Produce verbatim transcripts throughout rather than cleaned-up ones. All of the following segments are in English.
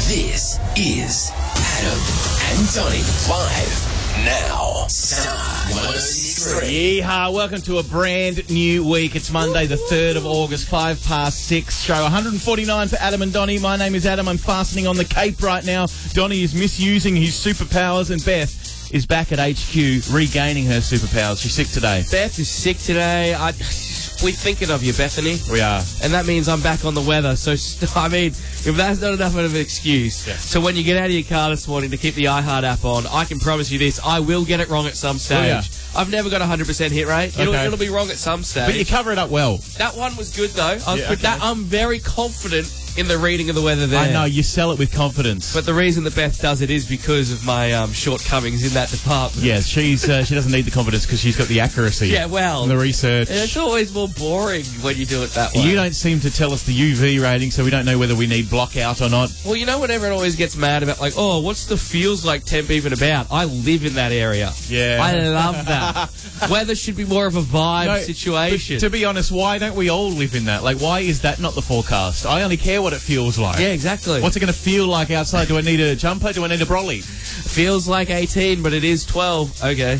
This is Adam and Donnie live now. Star one oh six point three. Yeehaw, welcome to a brand new week. It's Monday the third of August, five past six. Show one forty-nine for Adam and Donnie. My name is Adam. I'm fastening on the cape right now. Donnie is misusing his superpowers, and Beth is back at H Q regaining her superpowers. She's sick today. Beth is sick today. I, we're thinking of you, Bethany. We are. And that means I'm back on the weather. So, I mean, if that's not enough of an excuse. Yeah. So when you get out of your car this morning to keep the iHeart app on, I can promise you this, I will get it wrong at some stage. Oh, yeah. I've never got a one hundred percent hit rate. It'll, Okay. it'll be wrong at some stage. But you cover it up well. That one was good, though. I was, Yeah, but okay. that, I'm very confident in the reading of the weather there. I know, you sell it with confidence. But the reason that Beth does it is because of my um, shortcomings in that department. Yes, she's uh, she doesn't need the confidence because she's got the accuracy. Yeah, well. And the research. And it's always more boring when you do it that way. You don't seem to tell us the U V rating, so we don't know whether we need block out or not. Well, you know when everyone always gets mad about, like, oh, what's the feels like temp even about? I live in that area. Yeah. I love that. Weather should be more of a vibe No, situation. but to be honest, why don't we all live in that? Like, why is that not the forecast? I only care what it feels like. Yeah, exactly. What's it going to feel like outside? Do I need a jumper? Do I need a brolly? Feels like eighteen, but it is twelve. Okay.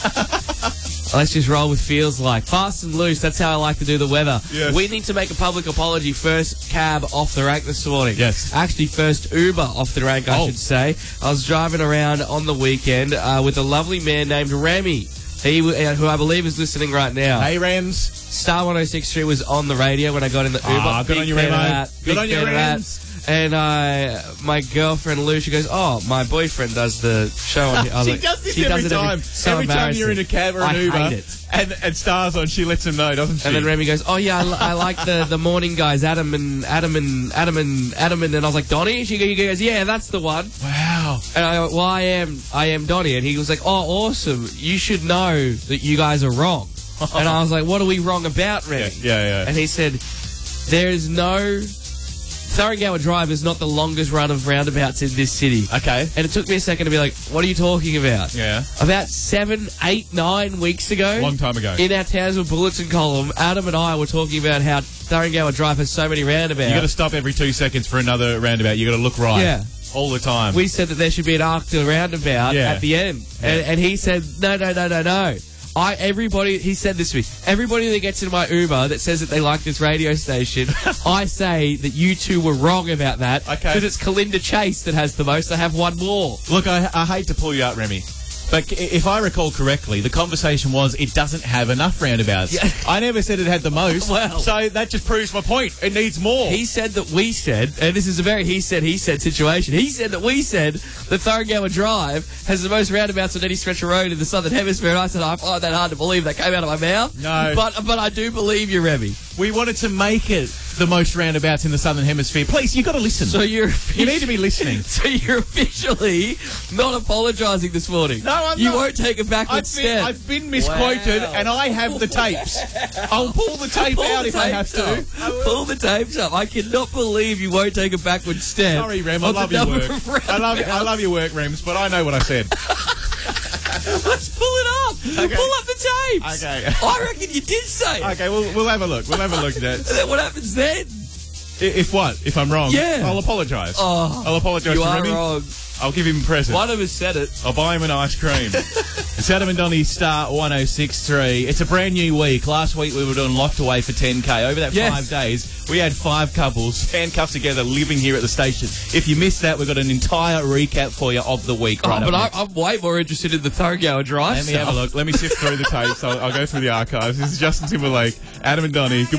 Let's just roll with feels like. Fast and loose, that's how I like to do the weather. Yes. We need to make a public apology. First cab off the rank this morning. Yes. Actually, first Uber off the rank, I Oh. should say. I was driving around on the weekend uh, with a lovely man named Remy. He, uh, who I believe is listening right now. Hey, Rams. Star one oh six point three was on the radio when I got in the Uber. Ah, good Big on you, fan of Remo. that. Good Big on you, fan of that. Rams. And uh, my girlfriend Lou, she goes, "Oh, my boyfriend does the show on here." I was She like, does this she every does it time. so every time you're in a embarrassing. cab or an I Uber, hate it. and and Star's on, she lets him know, doesn't she? And then Remy goes, "Oh yeah, I, li- I like the, the morning guys, Adam and Adam and Adam and Adam and." And I was like, "Donnie?" She go- he goes, "Yeah, that's the one." Wow. And I went, "Well, I am, I am Donnie." And he was like, "Oh, awesome! You should know that you guys are wrong." And I was like, "What are we wrong about, Remy?" Yeah, yeah, yeah. And he said, "There is no Thoroughgower Drive is not the longest run of roundabouts in this city." Okay. And it took me a second to be like, "What are you talking about?" Yeah. About seven, eight, nine weeks ago, Long time ago. in our Townsville Bulletin column, Adam and I were talking about how Thoroughgower Drive has so many roundabouts. You got to stop every two seconds for another roundabout. You got to look right. Yeah. All the time. We said that there should be an arc to the roundabout Yeah. at the end. Yeah. And, and he said, no, no, no, no, no. I, everybody, he said this to me, everybody that gets in my Uber that says that they like this radio station, I say that you two were wrong about that. Okay. Because it's Kalinda Chase that has the most. I have one more. Look, I, I hate to pull you out, Remy. But c- if I recall correctly, the conversation was it doesn't have enough roundabouts. Yeah. I never said it had the most. Well. So that just proves my point. It needs more. He said that we said, and this is a very he said, he said situation. He said that we said that Thoroughgower Drive has the most roundabouts on any stretch of road in the Southern Hemisphere. And I said, I find that hard to believe. That came out of my mouth. No. But, but I do believe you, Remy. We wanted to make it the most roundabouts in the Southern Hemisphere. Please, you got to listen. So you're you need to be listening. So you're officially not apologising this morning. No, I'm you not. won't take a backward I've been, step. I've been misquoted, Wow. and I have the tapes. I'll pull the tape Pull out the if I have tapes to. up. Pull the tapes up. I cannot believe you won't take a backward step. Sorry, Rem. I on the love your number work. of I love, I roundabouts. love your work, Rems, but I know what I said. Let's pull it up. Okay. Pull up the tapes. Okay. I reckon you did say it. Okay, we'll, we'll have a look. We'll have a look at that. And then what happens then? I- If what? If I'm wrong? Yeah. I'll apologise. Oh, I'll apologise you to are Remy. wrong. I'll give him a present. One of us said it. I'll buy him an ice cream. It's Adam and Donnie Star one oh six point three. It's a brand new week. Last week we were doing Locked Away for ten K. Over that Yes. five days, we had five couples handcuffed together living here at the station. If you missed that, we've got an entire recap for you of the week. Oh, right but up I, next. I'm way more interested in the Thoroughgower Drive Let me stuff. have a look. Let me sift through the tapes. I'll, I'll go through the archives. This is Justin Timberlake, Adam and Donnie. Good